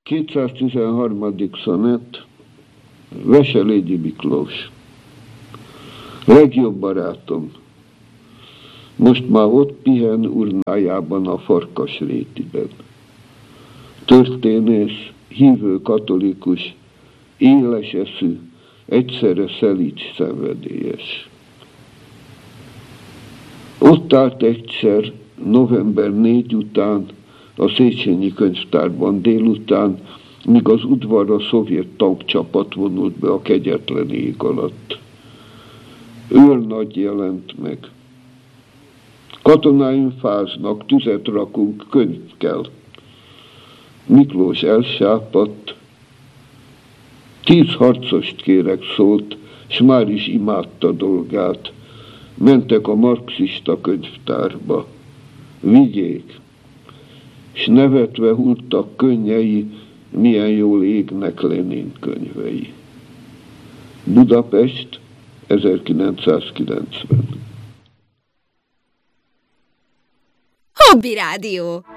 213. szonett. Veselédi Miklós. Legjobb barátom, most már ott pihen urnájában a Farkasrétiben. Történész, hívő katolikus, éles eszű, egyszerre szelíd szenvedélyes. Ott állt egyszer, november 4 után, a Széchenyi könyvtárban délután, míg az udvarra szovjet tankcsapat vonult be a kegyetlen ég alatt. Őrnagy jelent meg. Katonáim fáznak, tüzet rakunk, könyv kell. Miklós elsápadt, 10 harcost kérek szólt, s már is imádta dolgát. Mentek a marxista könyvtárba. Vigyék, s nevetve hulltak könnyei, milyen jól égnek Lenin könyvei. Budapest, 1990. Hobby Rádió.